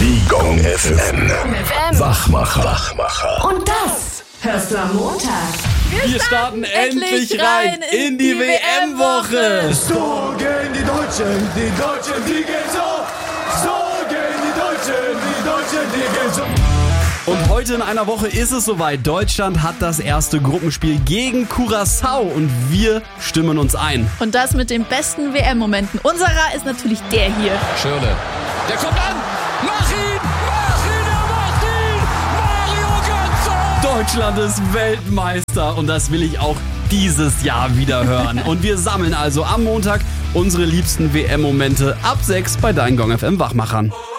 Die Gong FM. Wachmacher. Und das hörst du am Montag. Wir starten endlich rein in die WM-Woche. So gehen die Deutschen, die gehen so. So gehen die Deutschen, die gehen so. Und heute in einer Woche ist es soweit. Deutschland hat das erste Gruppenspiel gegen Curaçao und wir stimmen uns ein. Und das mit den besten WM-Momenten. Unserer ist natürlich der hier. Schirle, der kommt an. Mach ihn, er macht ihn. Mario Götze. Deutschland ist Weltmeister und das will ich auch dieses Jahr wieder hören. Und wir sammeln also am Montag unsere liebsten WM-Momente ab 6 bei Dein Gong FM Wachmachern.